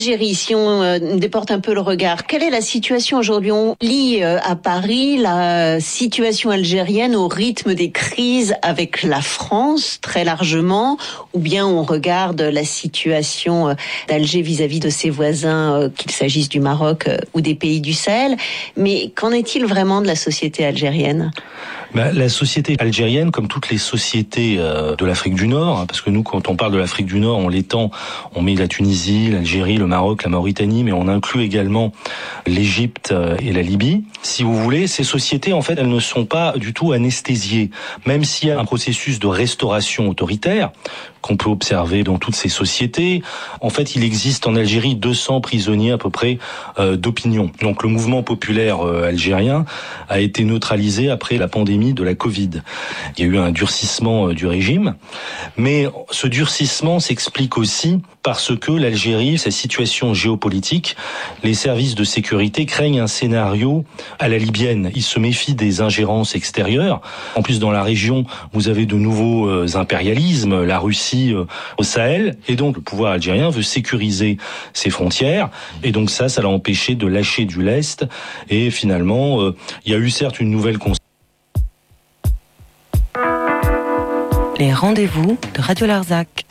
Géry, si on déporte un peu le regard, quelle est la situation aujourd'hui? On lit à Paris la situation algérienne au rythme des crises avec la France, très largement, ou bien on regarde la situation d'Alger vis-à-vis de ses voisins, qu'il s'agisse du Maroc ou des pays du Sahel. Mais qu'en est-il vraiment de la société algérienne ? La société algérienne, comme toutes les sociétés de l'Afrique du Nord, parce que nous, quand on parle de l'Afrique du Nord, on l'étend, on met la Tunisie, l'Algérie, le Maroc, la Mauritanie, mais on inclut également l'Égypte et la Libye. Si vous voulez, ces sociétés, en fait, elles ne sont pas du tout anesthésiées, même s'il y a un processus de restauration autoritaire qu'on peut observer dans toutes ces sociétés. En fait, il existe en Algérie 200 prisonniers à peu près d'opinion. Donc le mouvement populaire algérien a été neutralisé après la pandémie de la Covid. Il y a eu un durcissement du régime, mais ce durcissement s'explique aussi parce que l'Algérie, sa situation géopolitique, les services de sécurité craignent un scénario à la libyenne. Ils se méfient des ingérences extérieures. En plus, dans la région, vous avez de nouveaux impérialismes, la Russie au Sahel, et donc le pouvoir algérien veut sécuriser ses frontières, et donc ça l'a empêché de lâcher du lest, et finalement, il y a eu certes une nouvelle Les rendez-vous de Radio Larzac.